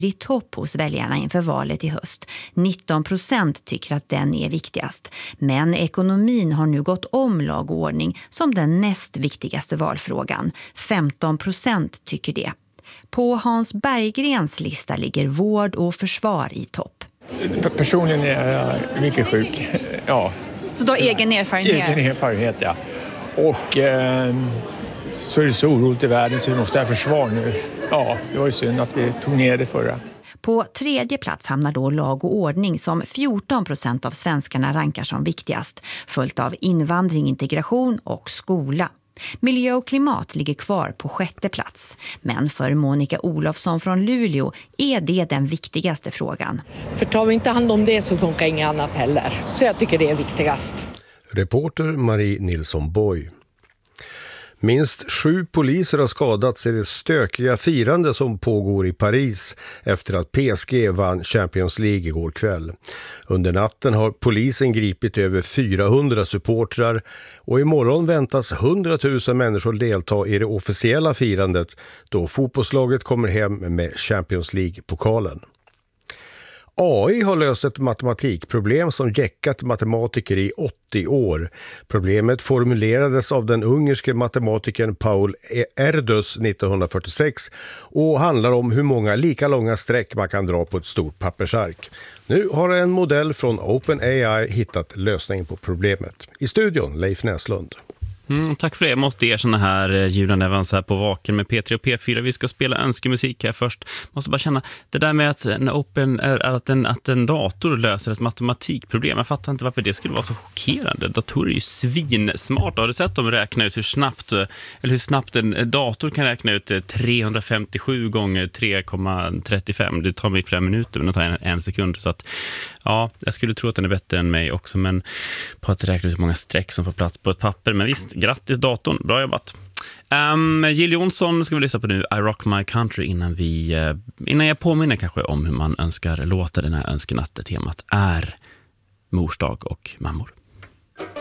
i topp hos väljarna inför valet i höst. 19% tycker att den är viktigast. Men ekonomin har nu gått om lag och ordning som den näst viktigaste valfrågan. 15% tycker det. På Hans Berggrens lista ligger vård och försvar i topp. Personligen är jag mycket sjuk. Ja. Så du har egen erfarenhet? Egen erfarenhet, ja. Och så är det så oroligt i världen så vi måste ha försvar nu. Ja, det var ju synd att vi tog ner det förra. På tredje plats hamnar då lag och ordning som 14% av svenskarna rankar som viktigast. Följt av invandring, integration och skola. Miljö och klimat ligger kvar på sjätte plats. Men för Monica Olofsson från Luleå är det den viktigaste frågan. För tar vi inte hand om det så funkar inget annat heller. Så jag tycker det är viktigast. Reporter Marie Nilsson Boy. Minst 7 poliser har skadats i det stökiga firande som pågår i Paris efter att PSG vann Champions League igår kväll. Under natten har polisen gripit över 400 supportrar och imorgon väntas 100 000 människor delta i det officiella firandet då fotbollslaget kommer hem med Champions League-pokalen. AI har löst ett matematikproblem som jäckat matematiker i 80 år. Problemet formulerades av den ungerske matematikern Paul Erdős 1946 och handlar om hur många lika långa streck man kan dra på ett stort pappersark. Nu har en modell från OpenAI hittat lösningen på problemet. I studion Leif Näslund. Tack för det. Jag måste erkänna här, Julian Evans här på Vaken med P3 och P4. Vi ska spela önskemusik här först. Måste bara känna, det där med att en dator löser ett matematikproblem. Jag fattar inte varför det skulle vara så chockerande. Datorer är ju svinsmart. Har du sett dem räkna ut hur snabbt en dator kan räkna ut 357 gånger 3,35? Det tar mig flera minuter, men det tar en sekund. Så att, ja, jag skulle tro att den är bättre än mig också, men på att räkna ut hur många streck som får plats på ett papper. Men visst, grattis datorn, bra jobbat. Jill Johnson ska vi lyssna på nu, I Rock My Country, innan jag påminner kanske om hur man önskar låta den här önskenatt. Temat är morsdag och mammor.